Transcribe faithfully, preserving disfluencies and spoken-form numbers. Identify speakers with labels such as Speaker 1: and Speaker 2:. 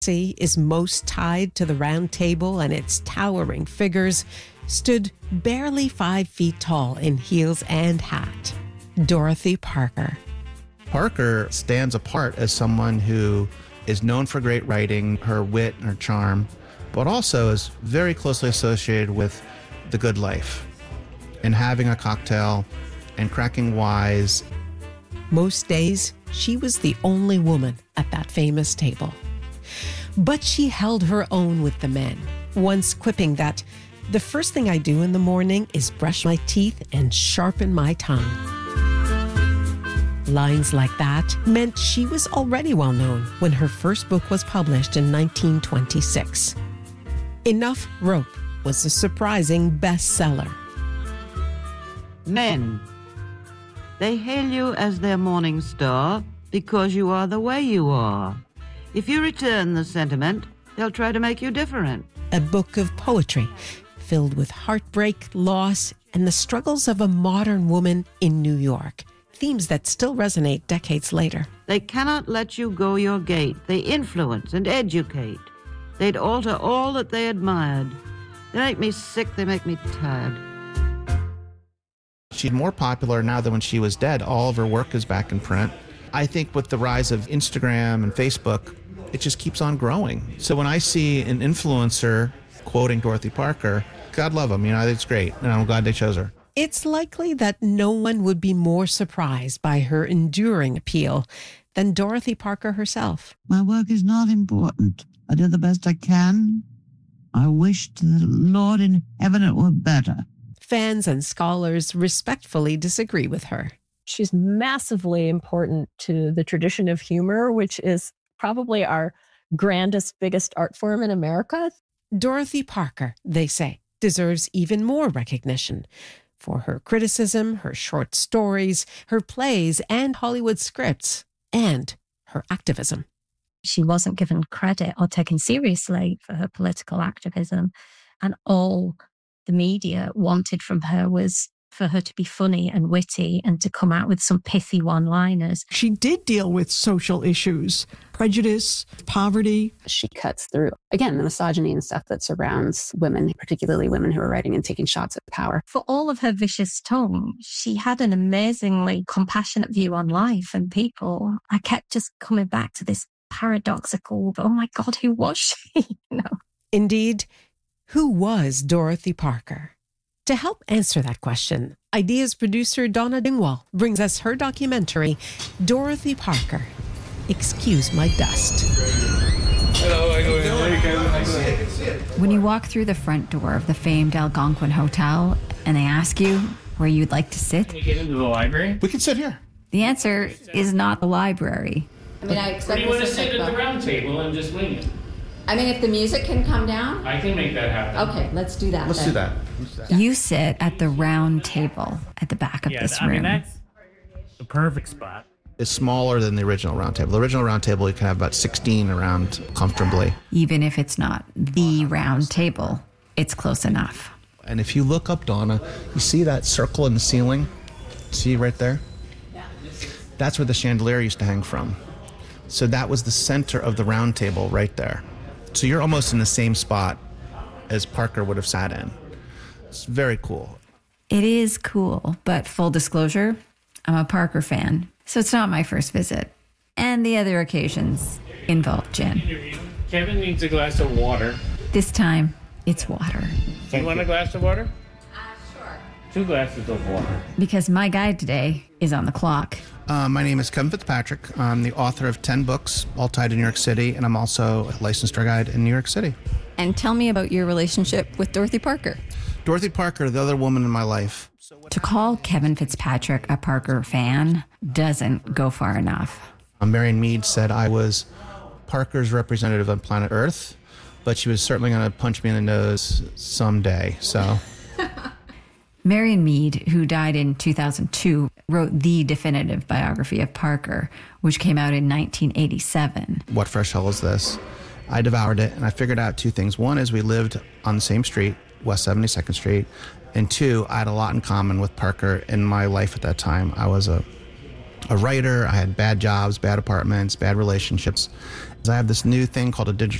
Speaker 1: is most tied to the round table and its towering figures, stood barely five feet tall in heels and hat. Dorothy Parker.
Speaker 2: Parker stands apart as someone who is known for great writing, her wit and her charm, but also is very closely associated with the good life and having a cocktail and cracking wise.
Speaker 1: Most days, she was the only woman at that famous table. But she held her own with the men, once quipping that, "The first thing I do in the morning is brush my teeth and sharpen my tongue." Lines like that meant she was already well known when her first book was published in nineteen twenty-six. Enough Rope was a surprising bestseller.
Speaker 3: Men, they hail you as their morning star because you are the way you are. If you return the sentiment, they'll try to make you different.
Speaker 1: A book of poetry filled with heartbreak, loss, and the struggles of a modern woman in New York. Themes that still resonate decades later.
Speaker 3: They cannot let you go your gait. They influence and educate. They'd alter all that they admired. They make me sick, they make me tired.
Speaker 2: She's more popular now than when she was dead. All of her work is back in print. I think with the rise of Instagram and Facebook, it just keeps on growing. So when I see an influencer quoting Dorothy Parker, God love them, you know, it's great, and I'm glad they chose her.
Speaker 1: It's likely that no one would be more surprised by her enduring appeal than Dorothy Parker herself.
Speaker 4: My work is not important. I do the best I can. I wish to the Lord in heaven it were better.
Speaker 1: Fans and scholars respectfully disagree with her.
Speaker 5: She's massively important to the tradition of humor, which is probably our grandest, biggest art form in America.
Speaker 1: Dorothy Parker, they say, deserves even more recognition for her criticism, her short stories, her plays and Hollywood scripts, and her activism.
Speaker 6: She wasn't given credit or taken seriously for her political activism, and all the media wanted from her was for her to be funny and witty and to come out with some pithy one-liners.
Speaker 7: She did deal with social issues, prejudice, poverty.
Speaker 8: She cuts through, again, the misogyny and stuff that surrounds women, particularly women who are writing and taking shots at power.
Speaker 6: For all of her vicious tongue, she had an amazingly compassionate view on life and people. I kept just coming back to this paradoxical, oh my God, who was she? you know?
Speaker 1: Indeed, who was Dorothy Parker? To help answer that question, Ideas producer Donna Dingwall brings us her documentary, Dorothy Parker, Excuse My Dust.
Speaker 9: Hello, I go in. When you walk through the front door of the famed Algonquin Hotel and they ask you where you'd like to sit,
Speaker 10: can you get into the library?
Speaker 2: We can sit here.
Speaker 9: The answer is not the library.
Speaker 11: I mean, I expect
Speaker 10: or do you want to sit at the round table and just wing it?
Speaker 11: I mean, if the music can come down?
Speaker 10: I can make that happen.
Speaker 11: Okay, let's do that.
Speaker 2: Let's
Speaker 11: then.
Speaker 2: do that. Let's do that.
Speaker 9: You sit at the round table at the back of
Speaker 10: yeah,
Speaker 9: this
Speaker 10: I
Speaker 9: room.
Speaker 10: mean, that's the perfect spot.
Speaker 2: It's smaller than the original round table. The original round table, you can have about sixteen around comfortably.
Speaker 9: Even if it's not the round table, it's close enough.
Speaker 2: And if you look up, Donna, you see that circle in the ceiling? See right there? Yeah. That's where the chandelier used to hang from. So that was the center of the round table right there. So you're almost in the same spot as Parker would have sat in. It's very cool.
Speaker 9: It is cool, but full disclosure, I'm a Parker fan, so it's not my first visit. And the other occasions involve gin.
Speaker 10: Kevin needs a glass of water.
Speaker 9: This time, it's water.
Speaker 10: Do you want a glass of water? Uh, sure. Two glasses of water.
Speaker 9: Because my guide today is on the clock.
Speaker 2: Uh, my name is Kevin Fitzpatrick. I'm the author of ten books, all tied to New York City, and I'm also a licensed tour guide in New York City.
Speaker 9: And tell me about your relationship with Dorothy Parker.
Speaker 2: Dorothy Parker, the other woman in my life.
Speaker 9: To call Kevin Fitzpatrick a Parker fan doesn't go far enough.
Speaker 2: Uh, Marion Mead said I was Parker's representative on planet Earth, but she was certainly going to punch me in the nose someday, so...
Speaker 9: Marion Mead, who died in two thousand two, wrote the definitive biography of Parker, which came out in nineteen eighty-seven.
Speaker 2: What fresh hell is this? I devoured it, and I figured out two things. One is we lived on the same street, West seventy-second Street, and two, I had a lot in common with Parker in my life at that time. I was a, a writer, I had bad jobs, bad apartments, bad relationships, I have this new thing called a digital